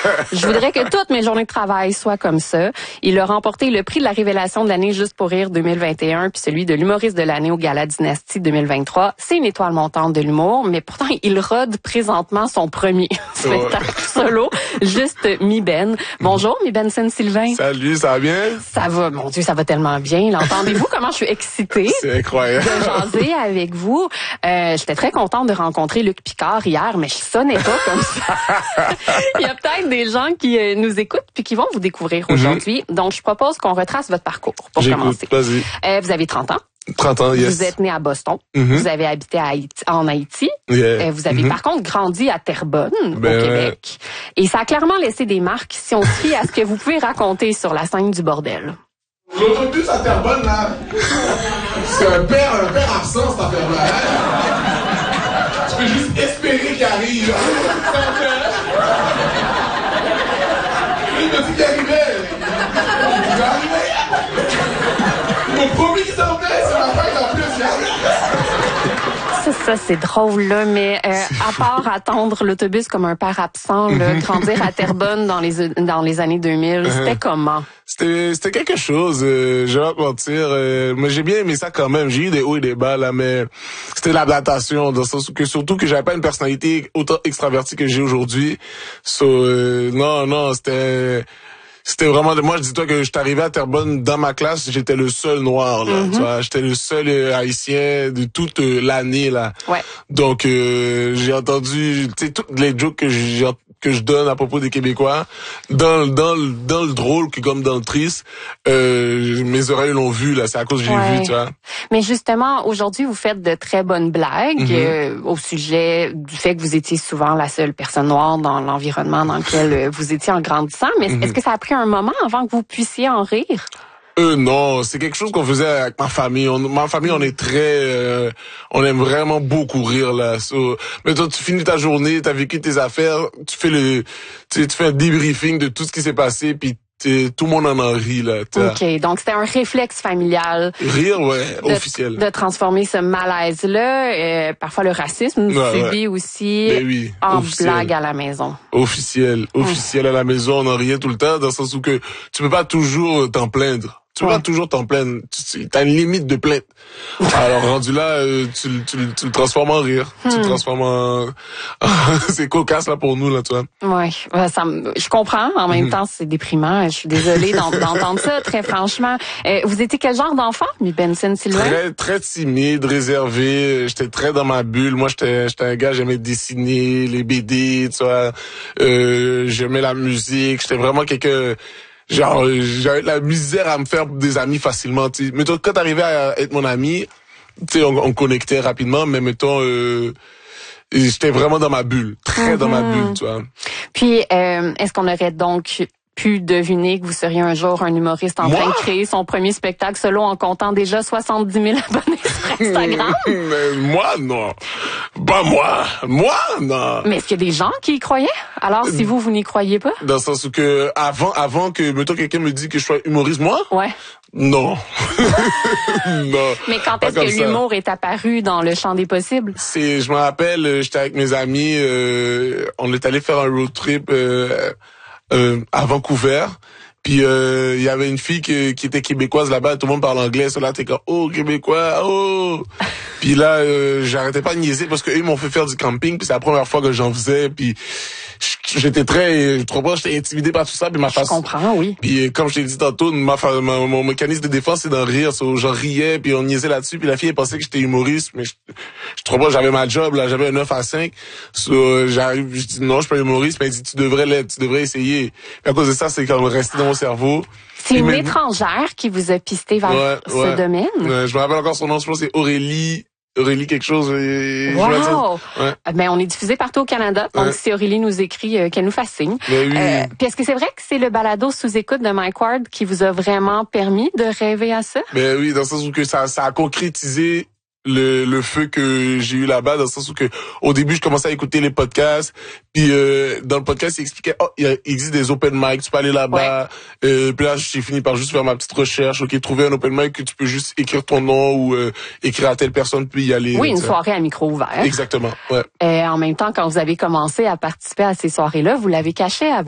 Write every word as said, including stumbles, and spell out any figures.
Je voudrais que toutes mes journées de travail soient comme ça. Il a remporté le prix de la révélation de l'année Juste pour rire deux mille vingt et un, puis celui de l'humoriste de l'année au Gala Dynastie deux mille vingt-trois. C'est une étoile montante de l'humour, mais pourtant, il rôde présentement son premier spectacle solo, Juste Mi-Ben. Bonjour, Mi-Ben Saint-Sylvain. Salut, ça va bien? Ça va, mon Dieu, ça va tellement bien. L'entendez-vous comment je suis excitée? C'est incroyable. De jaser avec vous. Euh, j'étais très contente de rencontrer Luc Picard hier, mais je sonnais pas comme ça. Il y a peut-être des gens qui euh, nous écoutent puis qui vont vous découvrir aujourd'hui. Mm-hmm. Donc, je propose qu'on retrace votre parcours pour J'écoute, commencer. Vas-y. Euh, vous avez trente ans. trente ans, yes. Vous êtes né à Boston. Mm-hmm. Vous avez habité à Haïti, en Haïti. Yeah. Euh, vous avez mm-hmm. par contre grandi à Terrebonne, ben, au Québec. Et ça a clairement laissé des marques si on se fie à ce que vous pouvez raconter sur la scène du bordel. L'autobus à Terrebonne, là, c'est un père, un père absent, cette affaire-là. Hein? Tu peux juste espérer qu'il arrive. Là. Il m'a dit qu'il arrivait. Il va arriver. Mon premier qui s'en plaît, c'est ma fête en plus. Il arrive. Ça, ça c'est drôle, là, mais euh, à part attendre l'autobus comme un père absent, là, grandir à Terrebonne dans les dans les années deux mille, c'était comment? C'était c'était quelque chose, euh, je vais pas te mentir. Euh, mais j'ai bien aimé ça quand même. J'ai eu des hauts et des bas, là, mais c'était l'adaptation, dans le sens que surtout que j'avais pas une personnalité autant extravertie que j'ai aujourd'hui. So, euh, non, non, c'était... C'était vraiment de moi, je dis-toi que je suis arrivé à Terrebonne dans ma classe, j'étais le seul noir là, mm-hmm. tu vois, j'étais le seul euh, haïtien de toute euh, l'année là. Ouais. Donc euh, j'ai entendu tu sais toutes les jokes que j'ai que je donne à propos des Québécois dans dans dans le drôle que comme dans le triste, euh, mes oreilles l'ont vu là, c'est à cause que j'ai ouais. vu, tu vois. Mais justement, aujourd'hui, vous faites de très bonnes blagues mm-hmm. euh, au sujet du fait que vous étiez souvent la seule personne noire dans l'environnement dans lequel euh, vous étiez en grandissant, mais mm-hmm. est-ce que ça a pris un moment avant que vous puissiez en rire? Euh, non, c'est quelque chose qu'on faisait avec ma famille. On, ma famille, on est très, euh, on aime vraiment beaucoup rire là. So, mais toi, tu finis ta journée, t'as vécu tes affaires, tu fais le, tu, tu fais un debriefing de tout ce qui s'est passé, puis tout le monde en a ri là. T'as... Ok, donc c'était un réflexe familial. Rire, ouais, de, officiel. De transformer ce malaise-là, euh, parfois le racisme, ouais, subi ouais. aussi ben oui, en officiel. blague à la maison. Officiel, officiel hum. à la maison, on en riait tout le temps, dans le sens où que tu peux pas toujours t'en plaindre. Tu peux ouais. pas toujours t'en plaindre. Tu as une limite de plainte. Alors, rendu là, euh, tu, tu, tu le transformes en rire. Hmm. Tu le transformes en... c'est cocasse, là, pour nous, là, tu vois. Oui, ça me... je comprends. En même hmm. temps, c'est déprimant. Je suis désolée d'entendre ça, très franchement. Euh, vous étiez quel genre d'enfant, Mi-Ben Saint-Sylvain? Très, très timide, réservé. J'étais très dans ma bulle. Moi, j'étais j'étais un gars, j'aimais dessiner, les B D, tu vois. Euh, j'aimais la musique. J'étais vraiment quelqu'un... Genre, j'avais la misère à me faire des amis facilement, tu sais. Mais toi, quand t'arrivais à être mon ami, tu sais, on, on connectait rapidement, mais mettons, euh, j'étais vraiment dans ma bulle, très mm-hmm. dans ma bulle, tu vois. Puis, euh, est-ce qu'on aurait donc pu deviner que vous seriez un jour un humoriste en Moi? train de créer son premier spectacle solo en comptant déjà soixante-dix mille abonnés sur Instagram? Mais moi, non. Pas moi. Moi, non. Mais est-ce qu'il y a des gens qui y croyaient? Alors, si vous, vous n'y croyez pas? Dans le sens où que, avant, avant que, mettons, quelqu'un me dit que je sois humoriste, moi? Ouais. Non. Non. Mais quand est-ce que l'humour est apparu dans le champ des possibles? C'est, je me rappelle, j'étais avec mes amis, euh, on est allé faire un road trip, euh, Euh, à Vancouver, puis il euh, y avait une fille qui, qui était québécoise là-bas, tout le monde parle anglais, ça là t'es comme oh québécois, oh. Puis là euh, j'arrêtais pas de niaiser parce que eux m'ont fait faire du camping, puis c'est la première fois que j'en faisais, puis j'étais très, je trouve pas, j'étais intimidé par tout ça, puis ma face. Je comprends, oui. Puis comme je t'ai dit tantôt, ma, ma mon mécanisme de défense c'est d'en rire, so, j'en riais, puis on niaisait là-dessus, puis la fille elle pensait que j'étais humoriste, mais je, je trouve pas, j'avais ma job là, j'avais un neuf à cinq, so, j'arrive, je dis non, je suis pas humoriste, mais elle dit tu devrais l'être, tu devrais essayer. Puis à cause de ça, c'est comme resté dans mon cerveau. C'est une même... étrangère qui vous a pisté vers ouais, ce ouais. domaine. Ouais, je me rappelle encore son nom, je pense que c'est Aurélie. Aurélie quelque chose. Et wow! Ouais. Ben, on est diffusé partout au Canada. Donc, ouais. si Aurélie nous écrit, euh, qu'elle nous fasse signe. Ben oui. euh, puis est-ce que c'est vrai que c'est le balado sous-écoute de Mike Ward qui vous a vraiment permis de rêver à ça? Ben oui, dans le sens où que ça, ça a concrétisé le le feu que j'ai eu là-bas, dans le sens où que au début je commençais à écouter les podcasts, puis euh, dans le podcast il expliquait oh il existe des open mic, tu peux aller là-bas, ouais. euh, puis là j'ai fini par juste faire ma petite recherche, ok trouver un open mic que tu peux juste écrire ton nom ou euh, écrire à telle personne puis y aller. Oui, une soirée à micro ouvert. Exactement, ouais. Et en même temps quand vous avez commencé à participer à ces soirées-là, vous l'avez caché à